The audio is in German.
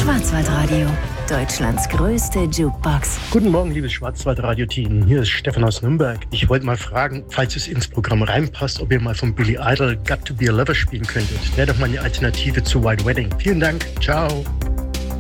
Schwarzwaldradio, Deutschlands größte Jukebox. Guten Morgen, liebes Schwarzwaldradio-Team. Hier ist Stefan aus Nürnberg. Ich wollte mal fragen, falls es ins Programm reinpasst, ob ihr mal von Billy Idol Got to Be a Lover spielen könntet. Wäre doch mal eine Alternative zu White Wedding. Vielen Dank. Ciao.